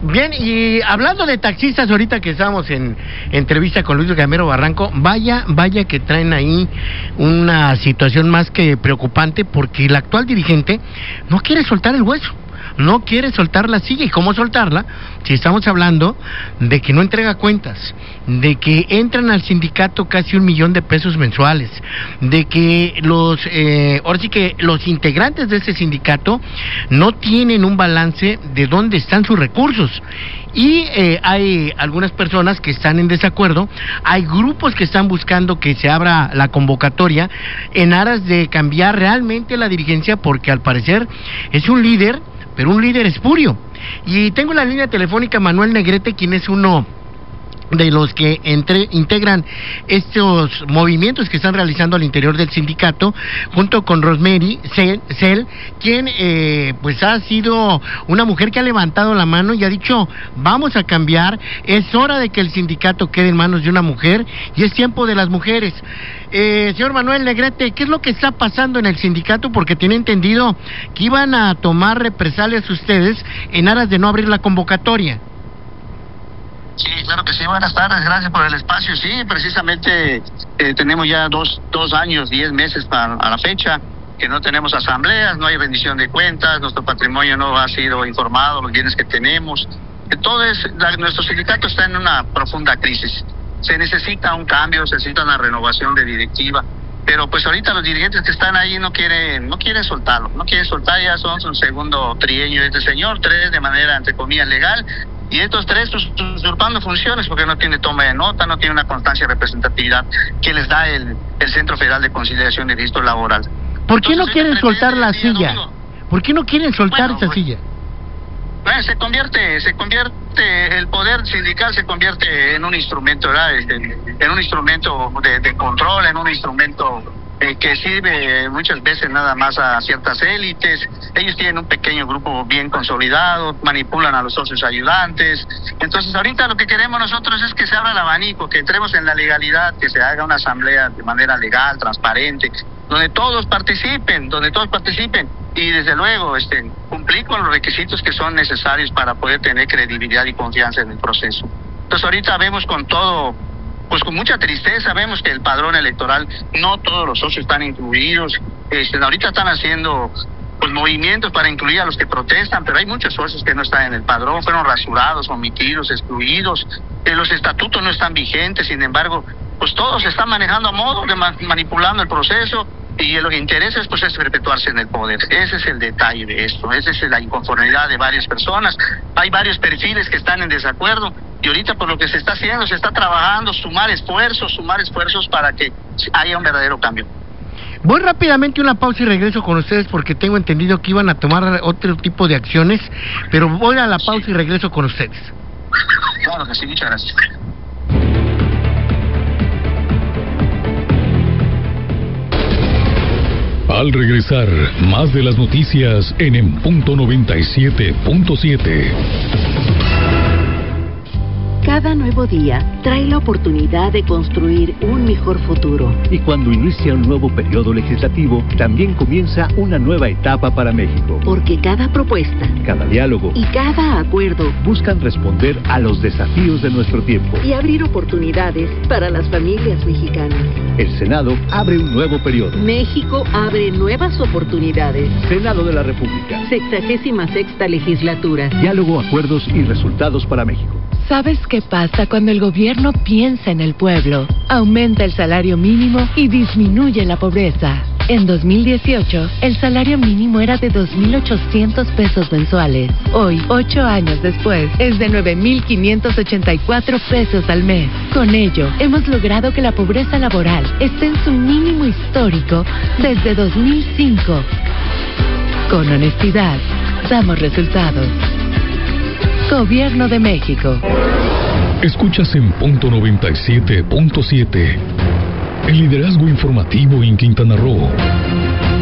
Bien, y hablando de taxistas, ahorita que estamos en entrevista con Luis Gamero Barranco, vaya que traen ahí una situación más que preocupante, porque el actual dirigente no quiere soltar el hueso, no quiere soltar la silla. ¿Y cómo soltarla? Si estamos hablando de que no entrega cuentas, de que entran al sindicato casi 1 millón de pesos mensuales, de que ahora sí que los integrantes de ese sindicato no tienen un balance de dónde están sus recursos. Y hay algunas personas que están en desacuerdo, hay grupos que están buscando que se abra la convocatoria en aras de cambiar realmente la dirigencia, porque al parecer es un líder, pero un líder espurio. Y tengo en la línea telefónica Manuel Negrete, quien es uno de los que integran estos movimientos que están realizando al interior del sindicato, junto con Rosemary Cell, quien pues ha sido una mujer que ha levantado la mano y ha dicho: vamos a cambiar, es hora de que el sindicato quede en manos de una mujer y es tiempo de las mujeres. Señor Manuel Negrete, ¿qué es lo que está pasando en el sindicato? Porque tiene entendido que iban a tomar represalias ustedes en aras de no abrir la convocatoria. Sí, claro que sí. Buenas tardes, gracias por el espacio. Sí, precisamente tenemos ya dos años, 10 meses a la fecha que no tenemos asambleas, no hay rendición de cuentas, nuestro patrimonio no ha sido informado, los bienes que tenemos. Entonces, nuestro sindicato está en una profunda crisis. Se necesita un cambio, se necesita una renovación de directiva, pero pues ahorita los dirigentes que están ahí no quieren soltarlo, ya son su segundo trienio de este señor, 3 de manera entre comillas legal. Y estos 3 pues, usurpando funciones, porque no tiene toma de nota, no tiene una constancia de representatividad que les da el Centro Federal de Conciliación y Registro Laboral. ¿Por qué no quieren soltar la silla? ¿Por qué no quieren soltar esa silla? Bueno, se convierte, el poder sindical se convierte en un instrumento, ¿verdad? En un instrumento de control, en un instrumento que sirve muchas veces nada más a ciertas élites. Ellos tienen un pequeño grupo bien consolidado, manipulan a los socios ayudantes. Entonces ahorita lo que queremos nosotros es que se abra el abanico, que entremos en la legalidad, que se haga una asamblea de manera legal, transparente, donde todos participen y desde luego cumplir con los requisitos que son necesarios para poder tener credibilidad y confianza en el proceso. Entonces ahorita vemos con mucha tristeza, vemos que el padrón electoral, no todos los socios están incluidos. Ahorita están haciendo pues movimientos para incluir a los que protestan, pero hay muchos socios que no están en el padrón, fueron rasurados, omitidos, excluidos. Los estatutos no están vigentes, sin embargo, pues todos se están manejando a modo de manipulando el proceso, y lo que interesa pues es perpetuarse en el poder. Ese es el detalle de esto, esa es la inconformidad de varias personas. Hay varios perfiles que están en desacuerdo, y ahorita por lo que se está haciendo, se está trabajando, sumar esfuerzos para que haya un verdadero cambio. Voy rápidamente a una pausa y regreso con ustedes, porque tengo entendido que iban a tomar otro tipo de acciones, pero voy a la pausa y regreso con ustedes. Claro que sí, muchas gracias. Al regresar, más de las noticias en Punto 97.7. Cada nuevo día trae la oportunidad de construir un mejor futuro. Y cuando inicia un nuevo periodo legislativo, también comienza una nueva etapa para México. Porque cada propuesta, cada diálogo y cada acuerdo buscan responder a los desafíos de nuestro tiempo y abrir oportunidades para las familias mexicanas. El Senado abre un nuevo periodo. México abre nuevas oportunidades. Senado de la República. 66ª legislatura. Diálogo, acuerdos y resultados para México. ¿Sabes qué pasa cuando el gobierno piensa en el pueblo? Aumenta el salario mínimo y disminuye la pobreza. En 2018, el salario mínimo era de 2,800 pesos mensuales. Hoy, 8 años después, es de 9,584 pesos al mes. Con ello, hemos logrado que la pobreza laboral esté en su mínimo histórico desde 2005. Con honestidad, damos resultados. Gobierno de México. Escuchas en Punto 97.7. El liderazgo informativo en Quintana Roo.